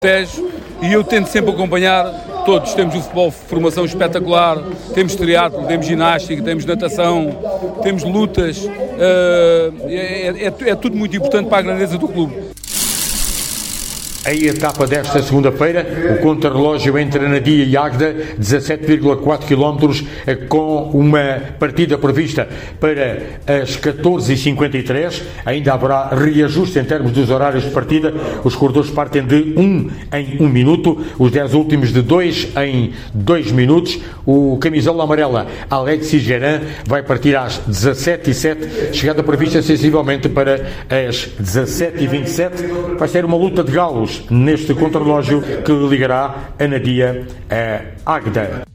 Tejo, e eu tento sempre acompanhar todos. Temos o futebol de formação espetacular, temos triatlo, temos ginástica, temos natação, temos lutas, é tudo muito importante para a grandeza do clube. A etapa desta segunda-feira, o contrarrelógio entre Anadia e Águeda, 17,4 km, com uma partida prevista para as 14h53. Ainda haverá reajuste em termos dos horários de partida. Os corredores partem de 1 em 1 minuto, os 10 últimos de 2 em 2 minutos. O camisola amarela, Alexis Geran, vai partir às 17h07, chegada prevista sensivelmente para as 17h27. Vai ser uma luta de galos neste contrarrelógio que ligará Anadia a Águeda.